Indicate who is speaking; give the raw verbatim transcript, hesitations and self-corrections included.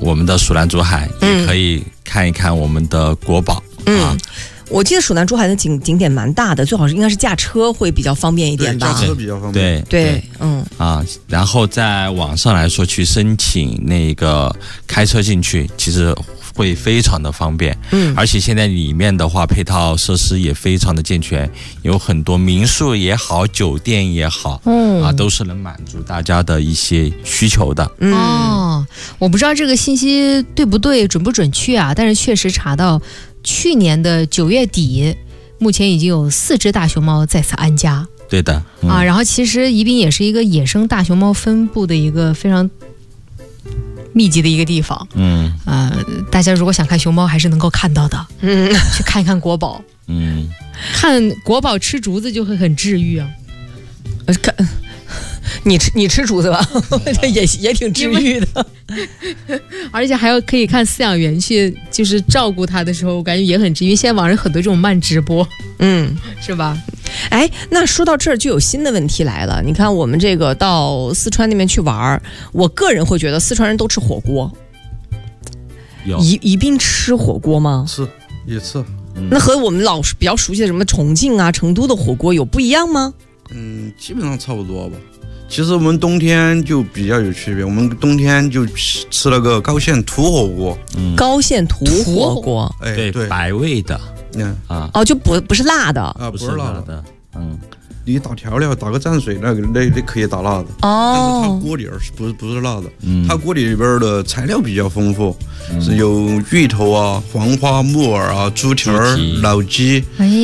Speaker 1: 我们的蜀南竹海，也可以看一看我们的国宝。
Speaker 2: 嗯。
Speaker 1: 啊
Speaker 2: 我记得蜀南珠海的景景点蛮大的，最好是应该是驾车会比较方便一点吧？
Speaker 3: 驾车比较方便。
Speaker 1: 对
Speaker 2: 对, 对，嗯
Speaker 1: 啊，然后在网上来说去申请那个开车进去，其实会非常的方便。嗯，而且现在里面的话，配套设施也非常的健全，有很多民宿也好，酒店也好，嗯啊，都是能满足大家的一些需求的。
Speaker 4: 嗯、哦，我不知道这个信息对不对，准不准确啊？但是确实查到。去年的九月底，目前已经有四只大熊猫在此安家。
Speaker 1: 对的、
Speaker 4: 嗯、啊，然后其实宜宾也是一个野生大熊猫分布的一个非常密集的一个地方。嗯，呃，大家如果想看熊猫，还是能够看到的。嗯，去看一看国宝。嗯，看国宝吃竹子就会很治愈啊。
Speaker 2: 呃，看。你吃你吃竹子吧，也也挺治愈的，
Speaker 4: 而且还要可以看饲养员去就是照顾它的时候，我感觉也很治愈。因为现在网上很多这种慢直播，嗯，是吧？
Speaker 2: 哎，那说到这儿就有新的问题来了。你看我们这个到四川那边去玩，我个人会觉得四川人都吃火锅。
Speaker 1: 有
Speaker 2: 宜宜宾吃火锅吗？
Speaker 3: 吃也吃。
Speaker 2: 嗯、那和我们老比较熟悉的什么重庆啊、成都的火锅有不一样吗？
Speaker 3: 嗯，基本上差不多吧。其实我们冬天就比较有区别，我们冬天就吃了个高县土火锅。
Speaker 2: 嗯，高县土火锅，
Speaker 1: 哎，对，对白味的，
Speaker 3: 嗯
Speaker 2: 啊，哦，就不不是辣的
Speaker 3: 啊，不是辣的，
Speaker 1: 嗯，
Speaker 3: 你打调料打个蘸水，那个那那可以打辣的哦，但是它锅里儿是不是不是辣的？嗯，它锅里边的材料比较丰富，嗯、是有芋头啊、黄花、木耳啊、猪蹄儿、老鸡。哎